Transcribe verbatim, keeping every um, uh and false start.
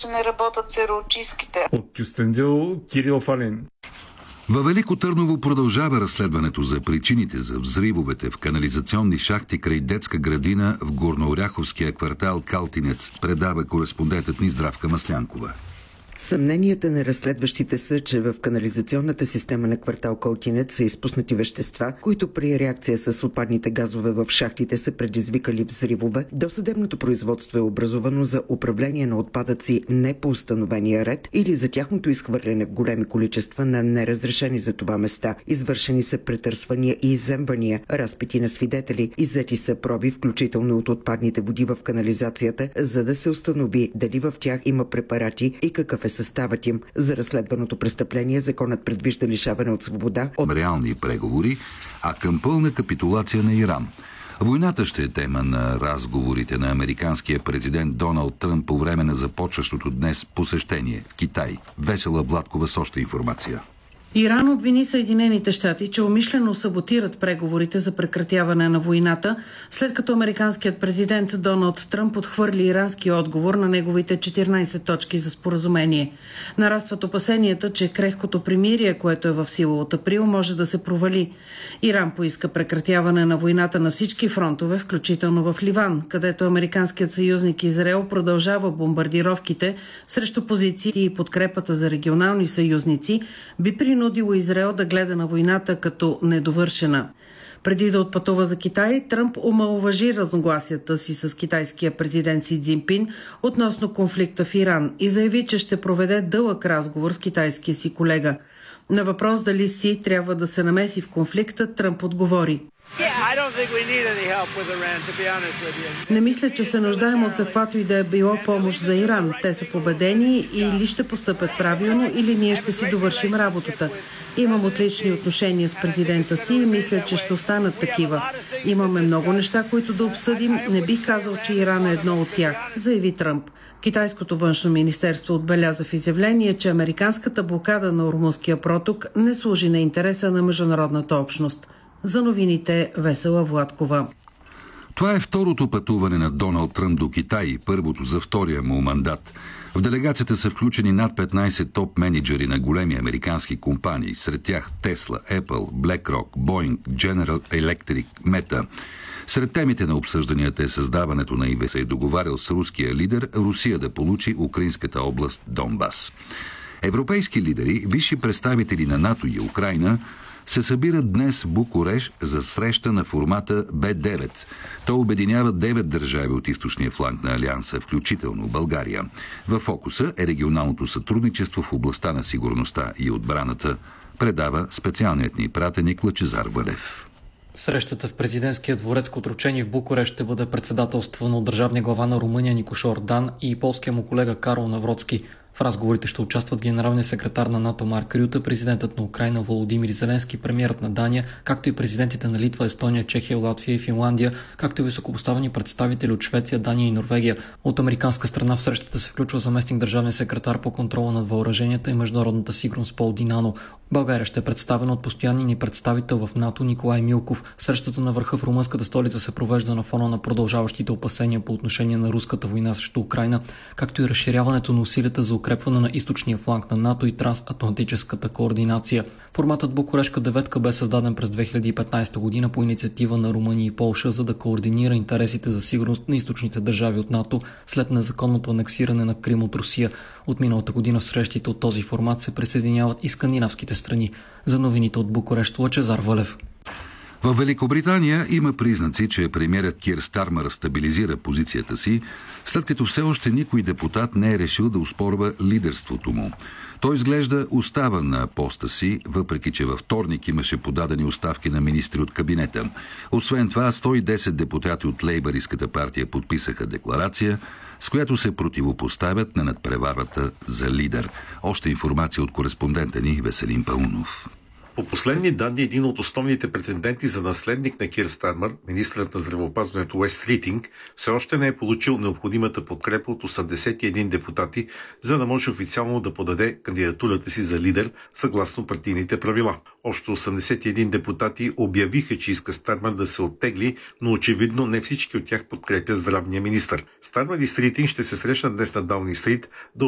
че не работят сероочистките. От Кюстендил, Кирил Фалин. Във Велико Търново продължава разследването за причините за взривовете в канализационни шахти край детска градина в горнооряховския квартал Калтинец, предава кореспондентът ни Здравка Маслянкова. Съмненията на разследващите са, че в канализационната система на квартал Калтинец са изпуснати вещества, които при реакция с отпадните газове в шахтите са предизвикали взривове. Досъдебното производство е образувано за управление на отпадъци не по установения ред или за тяхното изхвърляне в големи количества на неразрешени за това места. Извършени са претърсвания и изземвания, разпити на свидетели, иззети са проби, включително от отпадните води в канализацията, за да се установи дали в тях има препарати и какъв е съставът им. За разследваното престъпление законът предвижда лишаване от свобода от реални преговори, а към пълна капитулация на Иран. Войната ще е тема на разговорите на американския президент Доналд Тръмп по време на започващото днес посещение в Китай. Весела Владкова с още информация. Иран обвини Съединените щати, че умишлено саботират преговорите за прекратяване на войната, след като американският президент Доналд Тръмп отхвърли ирански отговор на неговите четиринайсет точки за споразумение. Нарастват опасенията, че крехкото примирие, което е в сила от април, може да се провали. Иран поиска прекратяване на войната на всички фронтове, включително в Ливан, където американският съюзник Израел продължава бомбардировките срещу позиции и подкрепата за регионални съюзници, би принудило Израел да гледа на войната като недовършена. Преди да отпътува за Китай, Тръмп омаловажи разногласията си с китайския президент Си Цзинпин относно конфликта в Иран и заяви, че ще проведе дълъг разговор с китайския си колега. На въпрос дали Си трябва да се намеси в конфликта, Тръмп отговори: не мисля, че се нуждаем от каквато и да е било помощ за Иран. Те са победени или ще постъпят правилно, или ние ще си довършим работата. Имам отлични отношения с президента Си и мисля, че ще останат такива. Имаме много неща, които да обсъдим. Не бих казал, че Иран е едно от тях, заяви Тръмп. Китайското външно министерство отбеляза в изявление, че американската блокада на Ормузския проток не служи на интереса на международната общност. За новините Весела Владкова. Това е второто пътуване на Доналд Тръмп до Китай, първото за втория му мандат. В делегацията са включени над петнайсет топ менеджери на големи американски компании, сред тях Tesla, Apple, BlackRock, Boeing, General Electric, Meta. Сред темите на обсъжданията е създаването на ИВС и договарял с руския лидер Русия да получи украинската област Донбас. Европейски лидери, висши представители на НАТО и Украйна се събират днес в Букурещ за среща на формата Б девет. То обединява девет държави от източния фланг на Алианса, включително България. В фокуса е регионалното сътрудничество в областта на сигурността и отбраната, предава специалният ни пратеник Лъчезар Валев. Срещата в президентския дворец Котручени в Букурещ ще бъде председателствана от държавния глава на Румъния Никош Ордан и полския му колега Карл Навроцки. В разговорите ще участват генералният секретар на НАТО Марк Рюте, президентът на Украйна Володимир Зеленски, премиерът на Дания, както и президентите на Литва, Естония, Чехия, Латвия и Финландия, както и високопоставени представители от Швеция, Дания и Норвегия. От американска страна в срещата се включва заместник държавния секретар по контрола над въоръженията и международната сигурност Пол Динано. България ще е представена от постоянния ни представител в НАТО Николай Милков. Срещата на върха в румънската столица се провежда на фона на продължаващите опасения по отношение на руската война срещу Украйна, както и разширяването на усилията за укрепване на източния фланг на НАТО и трансатлантическата координация. Форматът Букурешка деветка бе създаден през две хиляди и петнайсета година по инициатива на Румъния и Полша, за да координира интересите за сигурност на източните държави от НАТО след незаконното анексиране на Крим от Русия. От миналата година в срещите от този формат се присъединяват и скандинавските страни. За новините от Букурещ, Лъчезар Валев. В Великобритания има признаци, че премиерът Кир Стармър стабилизира позицията си, след като все още никой депутат не е решил да оспорва лидерството му. Той изглежда остава на поста си, въпреки че във вторник имаше подадени оставки на министри от кабинета. Освен това, сто и десет депутати от Лейбъристската партия подписаха декларация, с която се противопоставят на надпреварата за лидер. Още информация от кореспондента ни Веселин Паунов. По последни данни, един от основните претенденти за наследник на Кир Стармър, министърът на здравеопазването Уест Ритинг, все още не е получил необходимата подкрепа от осемдесет и един депутати, за да може официално да подаде кандидатурата си за лидер, съгласно партийните правила. Още осемдесет и един депутати обявиха, че иска Стармър да се оттегли, но очевидно не всички от тях подкрепят здравния министър. Стармър и Ритинг ще се срещнат днес на Дауни Стрит да